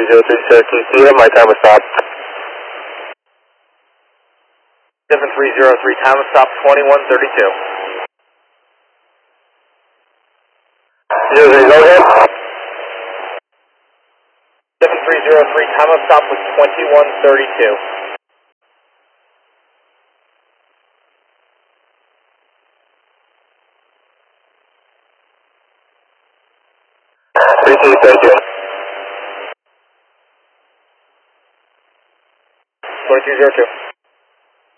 7303 Cherokee, my time is stopped. 7303, time is stopped 2132. 03, go ahead. 7303, time of stop was 2132. 2202.